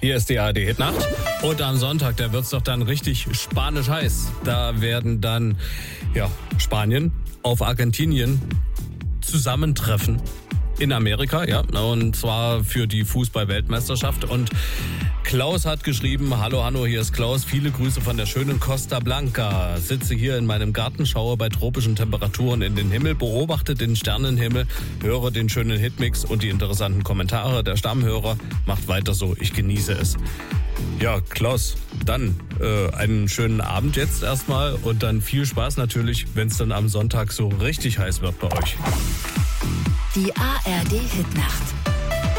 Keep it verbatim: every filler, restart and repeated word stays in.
Hier ist die A R D-Hitnacht. Und am Sonntag, da wird's doch dann richtig spanisch heiß. Da werden dann, ja, Spanien auf Argentinien zusammentreffen. In Amerika, ja, und zwar für die Fußball-Weltmeisterschaft. Und Klaus hat geschrieben, hallo Hanno, hier ist Klaus, viele Grüße von der schönen Costa Blanca. Sitze hier in meinem Garten, schaue bei tropischen Temperaturen in den Himmel, beobachte den Sternenhimmel, höre den schönen Hitmix und die interessanten Kommentare der Stammhörer. Macht weiter so, ich genieße es. Ja, Klaus, dann äh, einen schönen Abend jetzt erstmal und dann viel Spaß natürlich, wenn es dann am Sonntag so richtig heiß wird bei euch. Die A R D-Hitnacht.